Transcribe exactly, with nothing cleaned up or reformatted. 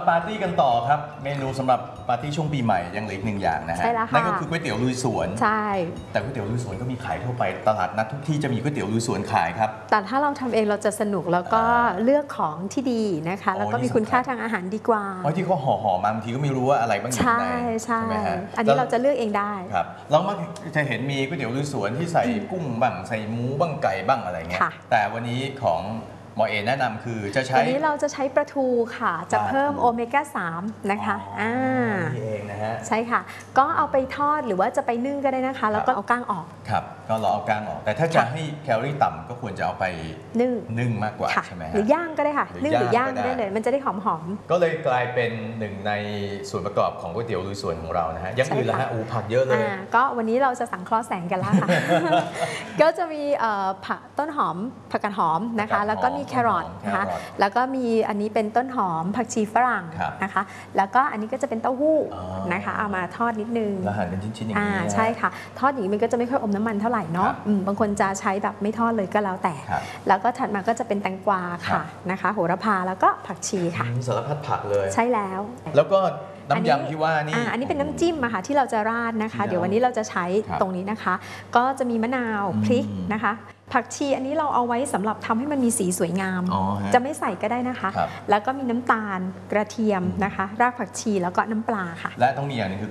ปาร์ตี้กันต่อครับเมนูสำหรับปาร์ตี้ช่วงปีใหม่ยังเหลืออีกหนึ่งอย่างนะฮะนั่นก็คือก๋วยเตี๋ยวลุยสวนใช่แต่ก๋วยเตี๋ยวลุยสวนก็มีขายทั่วไปตลาดนัดทุกที่จะมีก๋วยเตี๋ยวลุยสวนขายครับแต่ถ้าเราทำเองเราจะสนุกแล้วก็เลือกของที่ดีนะคะแล้วก็มีคุณค่าทางอาหารดีกว่าเพราะที่เขาห่อๆมาบางทีก็ไม่รู้ว่าอะไรบ้างอยู่ในใช่ไหมฮะอันนี้เราจะเลือกเองได้ครับเรามักจะเห็นมีก๋วยเตี๋ยวลุยสวนที่ใส่กุ้งบ้างใส่หมูบ้างไก่บ้างอะไรเงี้ยแต่วันนี้ของหมอเอแนะนำคือจะใช้วันนี้เราจะใช้ปลาทูค่ะจะเพิ่มโอเมก้าสามนะคะอ่านี่เองนะฮะใช่ค่ะก็เอาไปทอดหรือว่าจะไปนึ่งก็ได้นะคะแล้วก็เอาก้างออกครับก็เราเอาก้างออกแต่ถ้าจะให้แคลอรี่ต่ำก็ควรจะเอาไปนึ่งนึ่งมากกว่าใช่ไหมหรือย่างก็ได้ค่ะนึ่งหรือย่างได้เลยมันจะได้หอมๆก็เลยกลายเป็นหนึ่งในส่วนประกอบของก๋วยเตี๋ยวลุยสวนของเรานะฮะอย่างอื่นแล้วฮะอูผักเยอะเลยก็วันนี้เราจะสังเคราะห์แสงกันแล้วค่ะก็จะมีผักต้นหอมผักกาดหอมนะคะแล้วก็มีแครอทนะคะแล้วก็มีอันนี้เป็นต้นหอมผักชีฝรั่งนะคะแล้วก็อันนี้ก็จะเป็นเต้าหู้นะคะเอามาทอดนิดนึงแล้วหั่นเป็นชิ้นๆอย่างนี้ใช่ค่ะทอดอย่างนี้มันก็จะไม่ค่อยอมน้ำมันเท่าไหร่เนาะบางคนจะใช้แบบไม่ทอดเลยก็แล้วแต่แล้วก็ถัดมาก็จะเป็นแตงกวาค่ะนะคะโหระพาแล้วก็ผักชีค่ะสารพัดผักเลยใช่แล้วแล้วก็น้ำยำที่ว่านี่อันนี้เป็นน้ำจิ้มอะค่ะที่เราจะราดนะคะเดี๋ยววันนี้เราจะใช้ตรงนี้นะคะก็จะมีมะนาวพริกนะคะผักชีอันนี้เราเอาไว้สำหรับทำให้มันมีสีสวยงามจะไม่ใส่ก็ได้นะคะแล้วก็มีน้ำตาลกระเทียมนะคะรากผักชีแล้วก็น้ำปลาค่ะและต้องมีอย่างนึงคือ